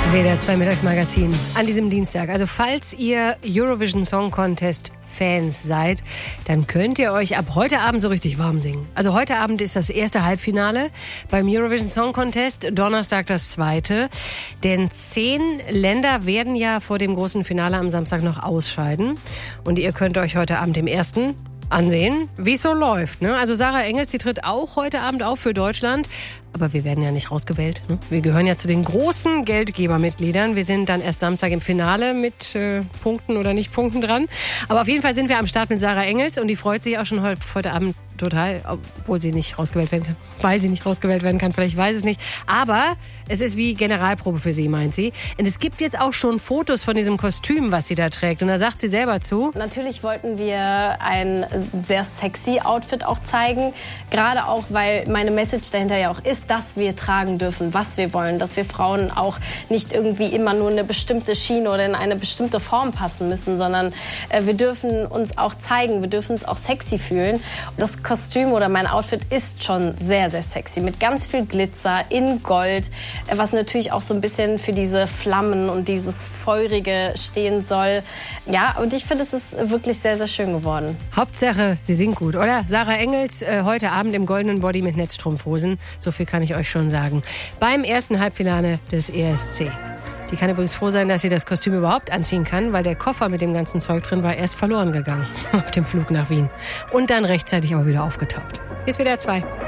WDR 2 Mittagsmagazin an diesem Dienstag. Also falls ihr Eurovision Song Contest Fans seid, dann könnt ihr euch ab heute Abend so richtig warm singen. Also heute Abend ist das erste Halbfinale beim Eurovision Song Contest, Donnerstag das zweite. Denn 10 Länder werden ja vor dem großen Finale am Samstag noch ausscheiden. Und ihr könnt euch heute Abend im ersten ansehen, wie es so läuft. Ne? Also Sarah Engels, die tritt auch heute Abend auf für Deutschland. Aber wir werden ja nicht rausgewählt. Ne? Wir gehören ja zu den großen Geldgebermitgliedern. Wir sind dann erst Samstag im Finale mit Punkten oder nicht Punkten dran. Aber auf jeden Fall sind wir am Start mit Sarah Engels und die freut sich auch schon heute Abend total, obwohl sie nicht rausgewählt werden kann. Weil sie nicht rausgewählt werden kann, vielleicht weiß es nicht. Aber es ist wie Generalprobe für sie, meint sie. Und es gibt jetzt auch schon Fotos von diesem Kostüm, was sie da trägt. Und da sagt sie selber zu. Natürlich wollten wir ein sehr sexy Outfit auch zeigen. Gerade auch, weil meine Message dahinter ja auch ist, dass wir tragen dürfen, was wir wollen. Dass wir Frauen auch nicht irgendwie immer nur eine bestimmte Schiene oder in eine bestimmte Form passen müssen, sondern wir dürfen uns auch zeigen, wir dürfen uns auch sexy fühlen. Das Kostüm oder mein Outfit ist schon sehr, sehr sexy. Mit ganz viel Glitzer in Gold, was natürlich auch so ein bisschen für diese Flammen und dieses Feurige stehen soll. Ja, und ich finde, es ist wirklich sehr, sehr schön geworden. Hauptsache, sie singt gut, oder? Sarah Engels heute Abend im goldenen Body mit Netzstrumpfhosen. So viel kann ich euch schon sagen. Beim ersten Halbfinale des ESC. Die kann übrigens froh sein, dass sie das Kostüm überhaupt anziehen kann, weil der Koffer mit dem ganzen Zeug drin war erst verloren gegangen auf dem Flug nach Wien. Und dann rechtzeitig aber wieder aufgetaucht. Hier ist WDR 2.